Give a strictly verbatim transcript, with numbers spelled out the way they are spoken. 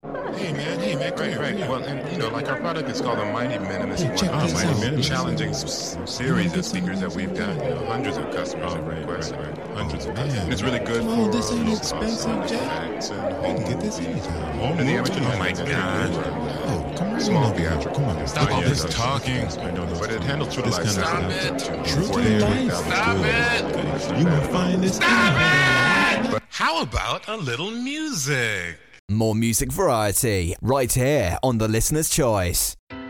Hey man, hey man, Right, right. Well, and you know, like our product is called the Mighty Minimus. Hey, check one. this Mighty out. Minimus. Challenging s- series of speakers that we've got. You know, hundreds of customers Oh, have right, requested. right, right. Hundreds Oh, of man. customers. And it's really good Come for on, this ain't low expensive, cost Jack. effects and You home can get this movies. anytime. Home And the movie. amateur Oh, handles my it God. really good. Oh, come on. Small over here. theatrical. Come on. Stop all this talking. I know, but it handles true to This life. kind of stuff. stuff. Two, True four, to eight, life. eight, Stop good. it. You will find this anywhere. How about a little music? More music variety right here on The Listener's Choice.